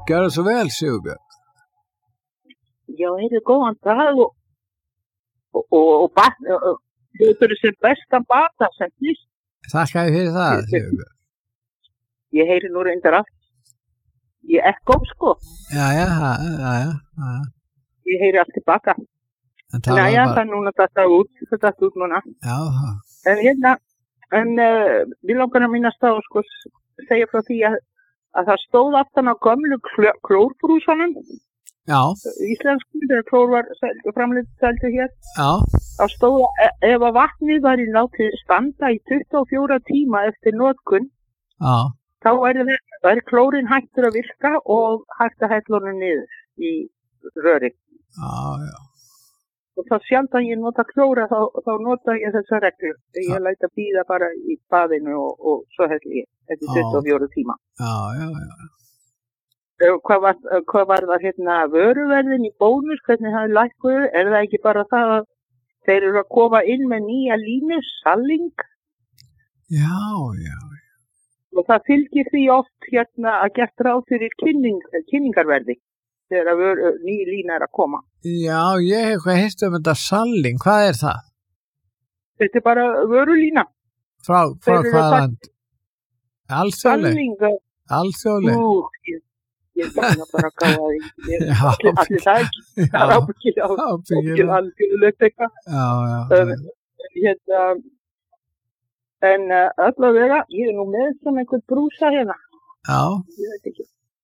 Gjörðu svo vel, Sigurbjörn. Já, góðan dag og þau sem bestan bata sem fyrst. Þakka þér fyrir það, Sigurbjörn. Ég heyri nú reyndar allt. Ég ekko, sko. Já. Ég heyri allt tilbaka. Það er núna þetta út núna. Já. En við langar að minnast á, sko, segja frá því að það stóð aftan á gömlu klórbrúsanum. Já. Íslensku, þegar klór var framleitt hér. Já. Það stóð ef að vatnið var í látið standa í 24 tíma eftir notkun. Já. Þá er klórin hættur að virka og hægt að hella honum niður í röri. Já. Og þá sjaldan ég nota klóra þá nota ég þessa reglu. Ég læt að bíða bara í baðinu og svo helli ég eftir 24 tíma. Já. Hvað var það vöruverðin í Bónus, hvernig það lækkuðu? Er það ekki bara það að þeir eru að koma inn með nýja línu, Salling? Já. Og það fylgir því oft að gert ráð fyrir kynningarverði þegar ný lína er að koma. Já, ég hef eitthvað heyrt þetta Salling, hvað er það? Þetta bara vörulína. Frá hvað land? Alþjóðleg? Alþjóðleg? Ég bara að gáða því. Allir það ekki. Það er ábyggilega alþjóðlegt eitthvað. Já. En allavega, ég er nú með svona einhvern brúsa hérna. Já. Ég veit ekki.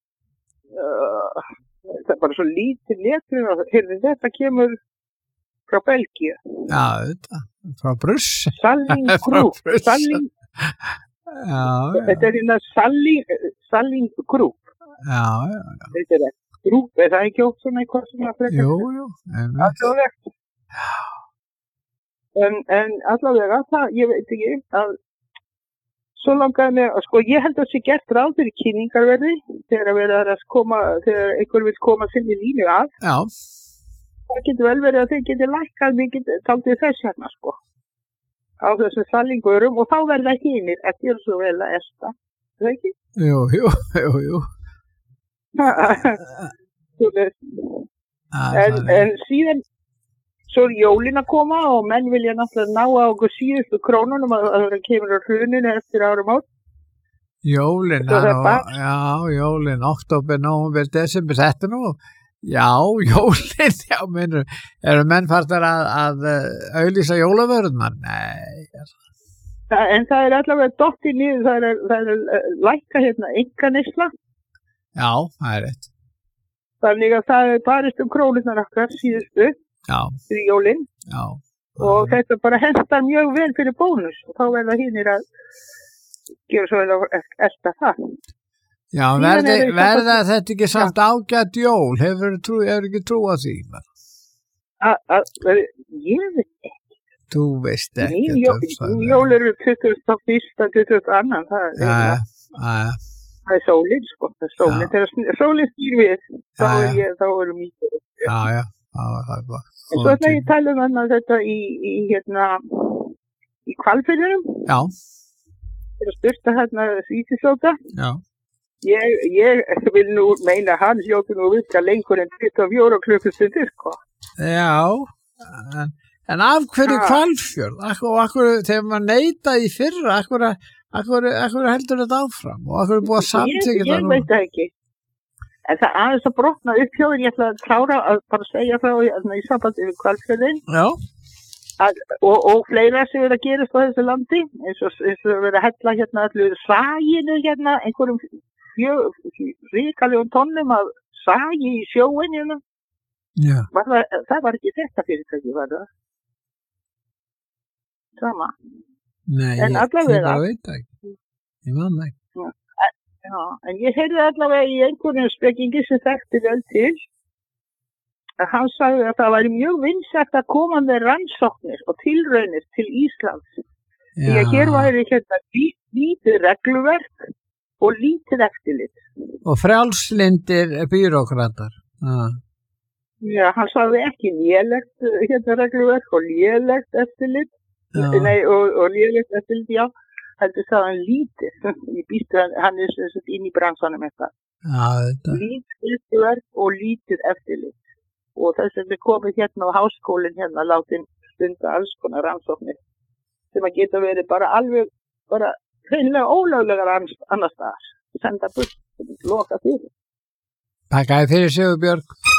Það er bara svo lítið letur. Þetta kemur frá Belgíu. Já, þetta. Frá Brussel. Salling Group. Salling. Já. Þetta er Salling Group. Já. Þetta er Group. Er það ekki ótt svona eitthvað sem að frekja? Jú. Allavega. Já. En allavega það, ég veit ekki að svo langaði mig, sko ég held að það sé gert ráð fyrir kynningarverði þegar einhver vil koma sinni línu að. Já. Það getur vel verið að þeir getur lækkað mikið taldið þess hérna, sko. Á þessum sallingurum og þá verða ekki einir eftir svo vel að esta. Það ekki? Jú. En síðan svo er jólin að koma og menn vilja náttúrulega ná á okkur síðustu krónunum að það kemur á hruninu eftir árum átt. Jólin, jólin, október, nóvember, desember, þetta nú. Já, jólin, minnur. Eru menn farnir að auglýsa jólavörðunar? Nei. En það er allavega dottið niður, það er lækka einkaneysla. Já, það er rétt. Þannig að það er barist krónunar okkar síðustu. Já. Fyrir jólinn. Já. Og þetta bara hentar mjög vel fyrir Bónus og þá verða hinnir að gera svo vel að elta það. Já, verða þetta ekki samt ágætt jól? Hefur ekki trú á því? Ég veit ekki. Þú veist ekki. Jól eru 21. 22. Það er sólinn, sko. Þegar sólinn stýr við, þá eru mítið. Já. En svo ætla ég að tala þetta í Hvalfirðinum. Já. Þeir að styrta Svíþjóta. Já. Ég vil nú meina hann hljóti nú virka lengur en 24 klukkustundir, sko. Já, en af hverju Hvalfjörð? Þegar maður neitaði í fyrra, af hverju heldur þetta áfram? Og af hverju búið að samþykkja það nú? Ég veit það ekki. En það aðeins að brotna upphjóðin, ég ætla að klára að bara segja frá í sambandi við Hvalfjörðin. Já. Og fleira sem verið að gerast á þessu landi, eins og verið að hella allir sæinu einhverjum ríkalegum tonnum af sæi í sjóin Já. Það var ekki þetta fyrirtæki, var það? Sama. Nei, en allavega ég veit ekki. Ég man ekki. Já, en ég heyrði allavega í einhverjum spekingi sem þekkti vel til að hann sagði að það væri mjög vinsælt að koma með rannsóknir og tilraunir til Íslands. Því að hér væri lítið regluverk og lítið eftirlit. Og frjálslyndir bírókratar. Já, hann sagði ekki lélegt regluverk og lélegt eftirlit. Nei, og lélegt eftirlit, já. Heldur það hann lítið. Ég býstu hann inn í bransanum eitthvað. Lítið og lítið eftirlit. Og þess að við komum hérna á háskólinn hérna látin stunda alls konar rannsóknir sem að geta verið bara alveg, bara hreinlega ólöglegar annars staðar. Senda burt, loka fyrir. Takk fyrir Sigurbjörg.